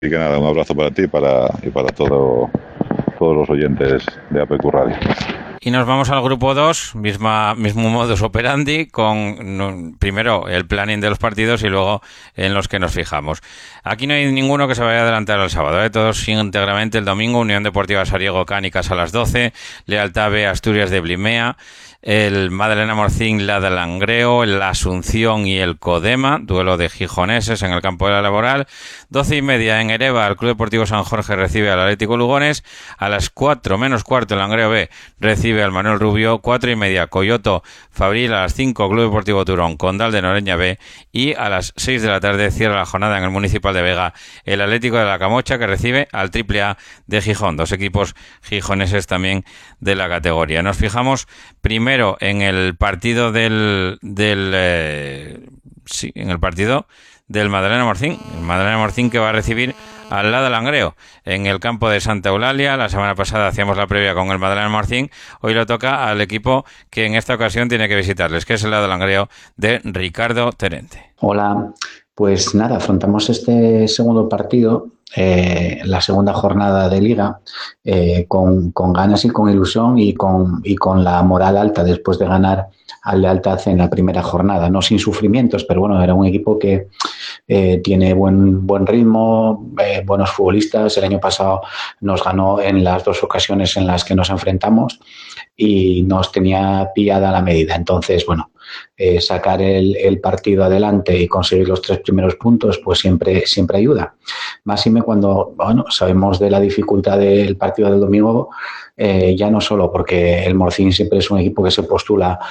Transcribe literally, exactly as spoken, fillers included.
Y que nada, un abrazo para ti y para, y para todo, todos los oyentes de A P Q Radio. Y nos vamos al grupo dos, misma, mismo modus operandi, con no, primero el planning de los partidos y luego en los que nos fijamos. Aquí no hay ninguno que se vaya a adelantar al sábado, ¿eh? Todos íntegramente el domingo. Unión Deportiva Sariego Cánicas a las doce, Lealtad B Asturias de Blimea, el Madalena Morcín La de Langreo, el Asunción y el Codema, duelo de gijoneses en el campo de la Laboral. Doce y media en Ereva, el Club Deportivo San Jorge recibe al Atlético Lugones. A las cuatro menos cuarto el Langreo B recibe al Manuel Rubio. Cuatro y media Coyoto Fabril. A las cinco Club Deportivo Turón Condal de Noreña B. Y a las seis de la tarde cierra la jornada en el Municipal de Vega el Atlético de la Camocha, que recibe al Triple A de Gijón. Dos equipos gijoneses también de la categoría. Nos fijamos primero en el partido del, del eh, sí, en el partido del Madalena Morcín. El Madalena Morcín, que va a recibir al Lada Langreo en el campo de Santa Eulalia. La semana pasada hacíamos la previa con el Madalena Morcín. Hoy lo toca al equipo que en esta ocasión tiene que visitarles, que es el Lada Langreo de Ricardo Terente. Hola, pues nada, afrontamos este segundo partido, eh, la segunda jornada de Liga, eh, con, con ganas y con ilusión y con, y con la moral alta después de ganar al Lealtad en la primera jornada, no sin sufrimientos, pero bueno, era un equipo que eh, tiene buen, buen ritmo, eh, buenos futbolistas. El año pasado nos ganó en las dos ocasiones en las que nos enfrentamos y nos tenía pillada la medida. Entonces, bueno, eh, sacar el, el partido adelante y conseguir los tres primeros puntos, pues siempre, siempre ayuda. Máxime cuando, bueno, sabemos de la dificultad del partido del domingo, eh, ya no solo porque el Morcín siempre es un equipo que se postula